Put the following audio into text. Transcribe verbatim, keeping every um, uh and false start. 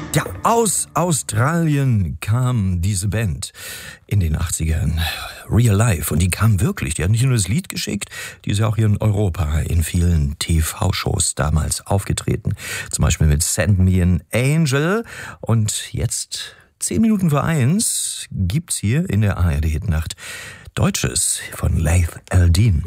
Ja, aus Australien kam diese Band in den achtzigern, Real Life. Und die kam wirklich. Die hat nicht nur das Lied geschickt, die ist ja auch hier in Europa in vielen T V-Shows damals aufgetreten. Zum Beispiel mit Send Me an Angel. Und jetzt, zehn Minuten vor eins, gibt's hier in der A R D-Hitnacht Deutsches von Laith Al-Deen.